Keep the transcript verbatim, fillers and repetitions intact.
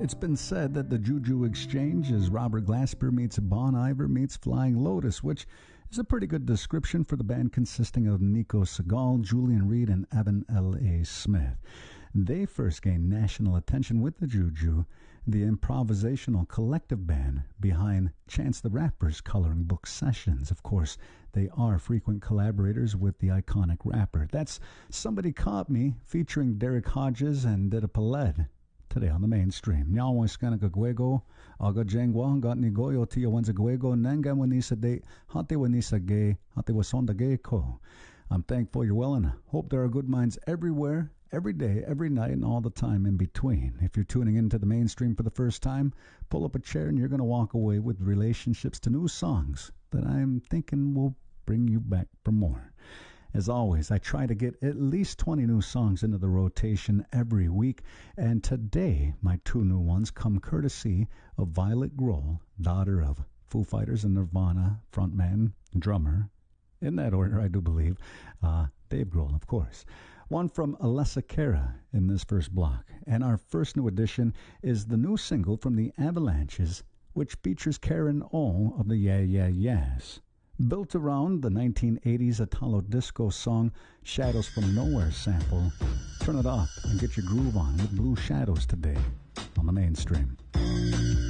It's been said that the Juju Exchange is Robert Glasper meets Bon Iver meets Flying Lotus, which is a pretty good description for the band consisting of Nico Segal, Julian Reed, and Evan L A. Smith. They first gained national attention with the Juju, the improvisational collective band behind Chance the Rapper's coloring book sessions. Of course, they are frequent collaborators with the iconic rapper. That's Somebody Caught Me, featuring Derek Hodges and Dida Paled. Today on the mainstream. Nyawaiskana Gagwego, Aga Jengwa, got Nigoyo Tia Wanzagwego, Nanga Wanisa de Hate Wanisa Gay, Hate Wasonda Gay Ko. I'm thankful you're well and hope there are good minds everywhere, every day, every night, and all the time in between. If you're tuning into the mainstream for the first time, pull up a chair and you're going to walk away with relationships to new songs that I'm thinking will bring you back for more. As always, I try to get at least twenty new songs into the rotation every week, and today my two new ones come courtesy of Violet Grohl, daughter of Foo Fighters and Nirvana frontman, drummer, in that order I do believe, uh, Dave Grohl, of course. One from Alessia Cara in this first block, and our first new addition is the new single from the Avalanches, which features Karen O of the Yeah Yeah Yeahs. Built around the nineteen eighties Italo disco song Shadows from Nowhere sample, turn it up and get your groove on with Blue Shadows today on the mainstream.